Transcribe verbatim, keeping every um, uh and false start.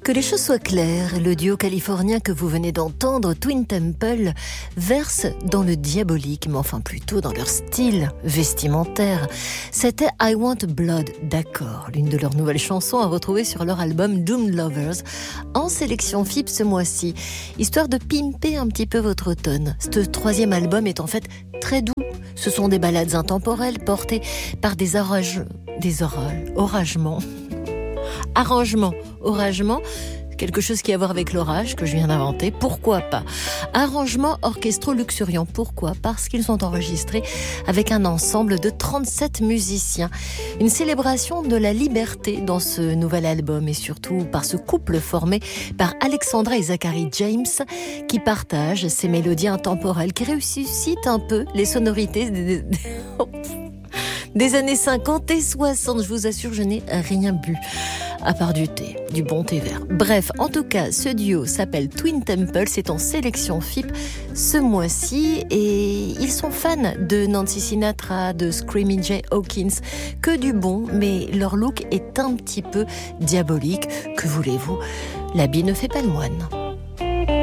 Que les choses soient claires, le duo californien que vous venez d'entendre, Twin Temple, verse dans le diabolique, mais enfin plutôt dans leur style vestimentaire. C'était I Want Blood, d'accord, l'une de leurs nouvelles chansons à retrouver sur leur album Doom Lovers, en sélection F I P ce mois-ci, histoire de pimper un petit peu votre automne. Ce troisième album est en fait très doux. Ce sont des ballades intemporelles portées par des orages, des orages, oragements. Arrangement, oragement, quelque chose qui a à voir avec l'orage que je viens d'inventer, pourquoi pas. Arrangement orchestro-luxuriant, pourquoi? Parce qu'ils sont enregistrés avec un ensemble de trente-sept musiciens. Une célébration de la liberté dans ce nouvel album et surtout par ce couple formé par Alexandra et Zachary James qui partagent ces mélodies intemporelles, qui ressuscitent un peu les sonorités des, des années cinquante et soixante. Je vous assure, je n'ai rien bu. À part du thé, du bon thé vert. Bref, en tout cas, ce duo s'appelle Twin Temple, c'est en sélection F I P ce mois-ci et ils sont fans de Nancy Sinatra, de Screaming Jay Hawkins, que du bon, mais leur look est un petit peu diabolique. Que voulez-vous? L'habit ne fait pas le moine.